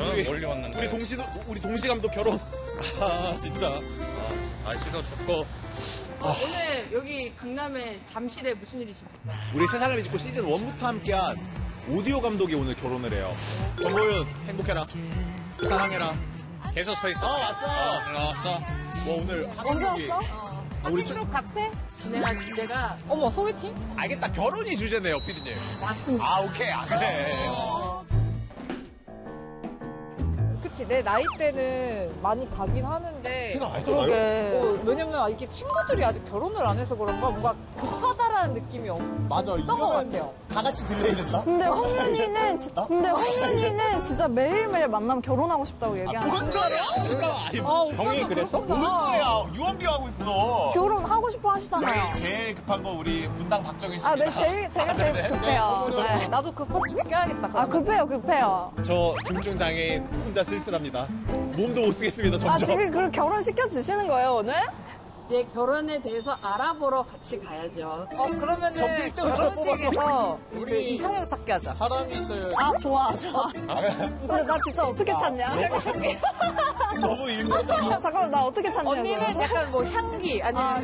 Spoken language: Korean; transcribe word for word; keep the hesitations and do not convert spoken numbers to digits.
저는 멀리 왔는데. 우리 동시 우리 동시감도 결혼. 아 진짜. 아, 날씨도 춥고. 어, 오늘 여기 강남의 잠실에 무슨 일이십니까? 우리 세상을 비집고 시즌 일부터 함께한 오디오 감독이 오늘 결혼을 해요. 정보윤 행복해라. 사랑해라. 계속 서 있어. 어 왔어. 어, 나왔어. 와 오늘 언제 한국이- 왔어? 아, 우리 사진으로 같아? 진행한 주제가 어머, 소개팅? 알겠다. 결혼이 주제네요, 피디님. 맞습니다. 아 오케이. 아 그래. 그치, 내 나이 때는 많이 가긴 하는데. 생각 안 그러게. 했었나요? 어, 왜냐면 이게 친구들이 아직 결혼을 안 해서 그런가 뭔가 급하다라는 느낌이 없- 맞아. 없던 것 같아요. 다 같이 딜레이 된다. 근데 홍윤이는 지- 근데 홍윤이는 진짜 매일매일 만나면 결혼하고 싶다고 얘기하는 거야. 뭔 소리야? 잠깐만. 아니, 형이 그랬어? 뭔 소리야? 유언비 하고 있어. 결혼하고 싶어 하시잖아요. 저희 제일 급한 거 우리 분당 박정일 씨. 아, 네, 제일 제가 제일 급해요. 네. 나도 급한 줄 껴야겠다. 아, 급해요, 급해요. 저 중증 장애인 혼자 쓸쓸합니다. 몸도 못 쓰겠습니다. 점점. 아, 지금 그 결혼 시켜 주시는 거예요, 오늘? 이제 결혼에 대해서 알아보러 같이 가야죠. 어, 그러면은 점수 일 등으로 결혼식에서 우리 이성형 찾기 하자. 사람이 있어요. 아, 좋아, 좋아. 근데 나 진짜 어떻게 찾냐? 너무 일거잖아. 잠깐만, 나 어떻게 찾냐? 언니는 약간 뭐 향기 아니면